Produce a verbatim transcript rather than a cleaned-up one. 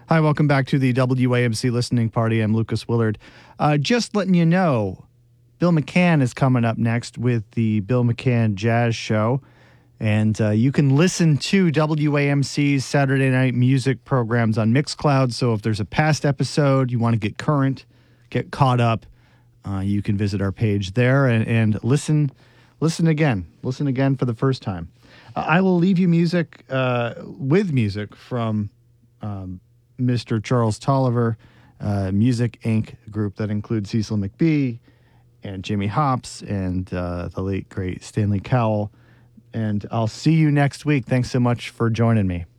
Hi, welcome back to the W A M C Listening Party. I'm Lucas Willard. Uh, just letting you know, Bill McCann is coming up next with the Bill McCann Jazz Show. And uh, you can listen to W A M C's Saturday night music programs on Mixcloud. So if there's a past episode, you want to get current, get caught up, uh, you can visit our page there and, and listen listen again. Listen again for the first time. Uh, I will leave you music uh, with music from um, Mister Charles Tolliver, uh, Music Incorporated group that includes Cecil McBee and Jimmy Hops and uh, the late, great Stanley Cowell. And I'll see you next week. Thanks so much for joining me.